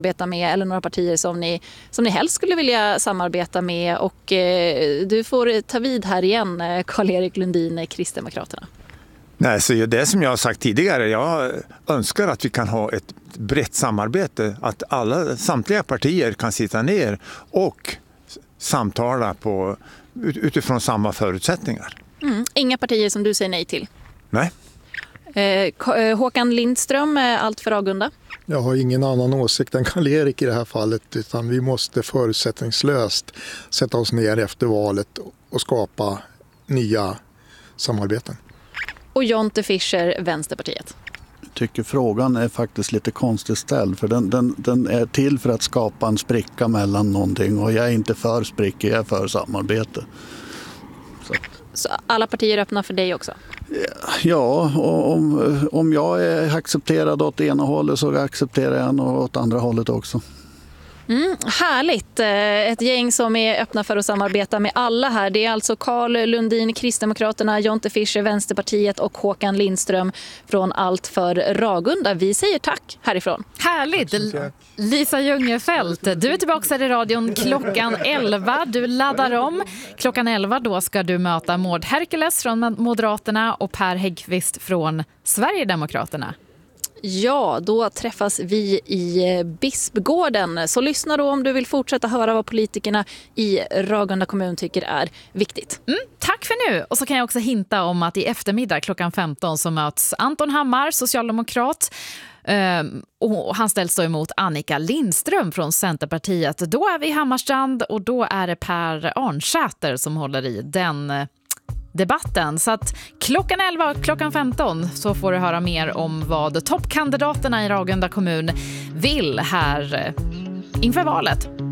samarbeta med eller några partier som ni helst skulle vilja samarbeta med. Och du får ta vid här igen, Karl-Erik Lundin, Kristdemokraterna. Nej, så det som jag har sagt tidigare, jag önskar att vi kan ha ett brett samarbete, att samtliga partier kan sitta ner och samtala utifrån samma förutsättningar. Inga partier som du säger nej till? Nej. Håkan Lindström, Allt för Ragunda. Jag har ingen annan åsikt än Karl-Erik i det här fallet, utan vi måste förutsättningslöst sätta oss ner efter valet och skapa nya samarbeten. Och Jonte Fischer, Vänsterpartiet. Jag tycker frågan är faktiskt lite konstigt ställd, för den är till för att skapa en spricka mellan någonting, och jag är inte för sprickor, jag är för samarbete. Så alla partier är öppna för dig också? Ja, om jag är accepterad åt ena hållet så accepterar jag åt andra hållet också. Härligt. Ett gäng som är öppna för att samarbeta med alla här. Det är alltså Karl Lundin, Kristdemokraterna, Jonte Fischer, Vänsterpartiet och Håkan Lindström från Allt för Ragunda. Vi säger tack härifrån. Härligt. Lisa Ljungefelt, du är tillbaka här i radion klockan 11. Du laddar om. Klockan 11 då ska du möta Maud Herkeles från Moderaterna och Per Häggkvist från Sverigedemokraterna. Ja, då träffas vi i Bispgården. Så lyssna då om du vill fortsätta höra vad politikerna i Ragunda kommun tycker är viktigt. Tack för nu. Och så kan jag också hinta om att i eftermiddag klockan 15 så möts Anton Hammar, socialdemokrat. Och han ställs då emot Annika Lindström från Centerpartiet. Då är vi i Hammarstrand och då är det Per Arnsäter som håller i den debatten. Så att klockan 11 och klockan 15 så får du höra mer om vad toppkandidaterna i Ragunda kommun vill här inför valet.